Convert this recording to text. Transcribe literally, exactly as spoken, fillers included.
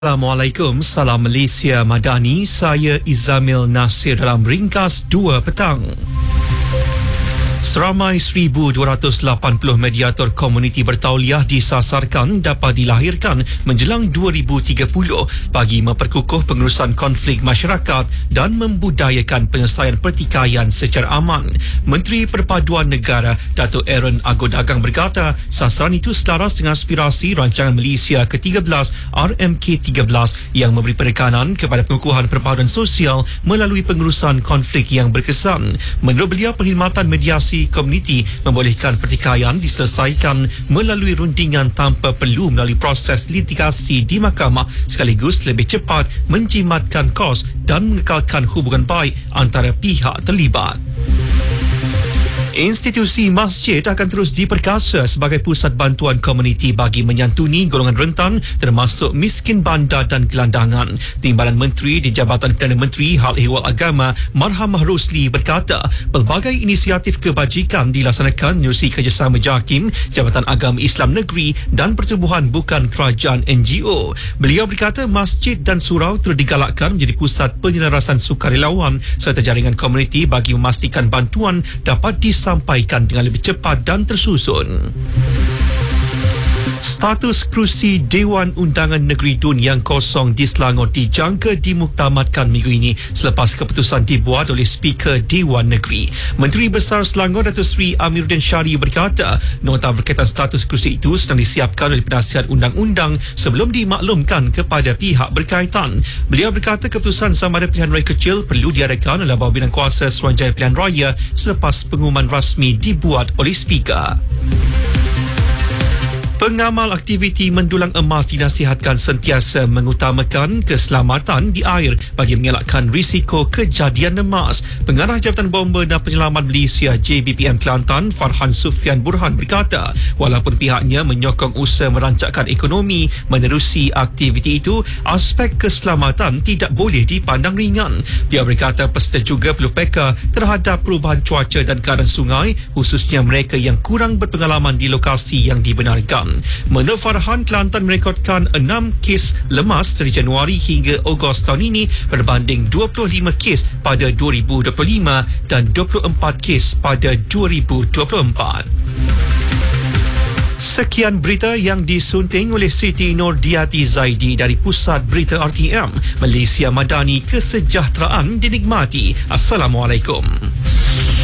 Assalamualaikum, salam Malaysia Madani, saya Izamil Nasir dalam ringkas dua petang. Seramai seribu dua ratus lapan puluh mediator komuniti bertauliah disasarkan dapat dilahirkan menjelang dua ribu tiga puluh bagi memperkukuh pengurusan konflik masyarakat dan membudayakan penyelesaian pertikaian secara aman. Menteri Perpaduan Negara Datuk Aaron Agodagang berkata sasaran itu selaras dengan aspirasi rancangan Malaysia ke tiga belas R M K tiga belas yang memberi penekanan kepada pengukuhan perpaduan sosial melalui pengurusan konflik yang berkesan. Menurut beliau, perkhidmatan mediasi komuniti membolehkan pertikaian diselesaikan melalui rundingan tanpa perlu melalui proses litigasi di mahkamah, sekaligus lebih cepat menjimatkan kos dan mengekalkan hubungan baik antara pihak terlibat. Institusi masjid akan terus diperkasa sebagai pusat bantuan komuniti bagi menyantuni golongan rentan termasuk miskin bandar dan gelandangan. Timbalan Menteri di Jabatan Perdana Menteri Hal Ehwal Agama Marhamah Rosli berkata pelbagai inisiatif kebajikan dilaksanakan menerusi kerjasama JAKIM, Jabatan Agama Islam Negeri dan Pertubuhan Bukan Kerajaan N G O. Beliau berkata masjid dan surau terus digalakkan menjadi pusat penyelarasan sukarelawan serta jaringan komuniti bagi memastikan bantuan dapat dis sampaikan dengan lebih cepat dan tersusun. Status kerusi Dewan Undangan Negeri Dun yang kosong di Selangor dijangka dimuktamadkan minggu ini selepas keputusan dibuat oleh Speaker Dewan Negeri. Menteri Besar Selangor Datuk Seri Amiruddin Syari berkata nota berkaitan status kerusi itu sedang disiapkan oleh penasihat undang-undang sebelum dimaklumkan kepada pihak berkaitan. Beliau berkata keputusan sama ada pilihan raya kecil perlu diadakan oleh Bawabinan Kuasa Suruhanjaya Pilihan Raya selepas pengumuman rasmi dibuat oleh Speaker. Pengamal aktiviti mendulang emas dinasihatkan sentiasa mengutamakan keselamatan di air bagi mengelakkan risiko kejadian emas. Pengarah Jabatan Bomba dan Penyelamat Malaysia J B P M Kelantan Farhan Sufian Burhan berkata walaupun pihaknya menyokong usaha merancangkan ekonomi menerusi aktiviti itu, aspek keselamatan tidak boleh dipandang ringan. Dia berkata peserta juga perlu peka terhadap perubahan cuaca dan keadaan sungai, khususnya mereka yang kurang berpengalaman di lokasi yang dibenarkan. Menurut Farhan, Kelantan merekodkan enam kes lemas dari Januari hingga Ogos tahun ini berbanding dua puluh lima kes pada dua ribu dua puluh lima dan dua puluh empat kes pada dua ribu dua puluh empat. Sekian berita yang disunting oleh Siti Nordiati Zaidi dari Pusat Berita R T M. Malaysia Madani, kesejahteraan dinikmati. Assalamualaikum.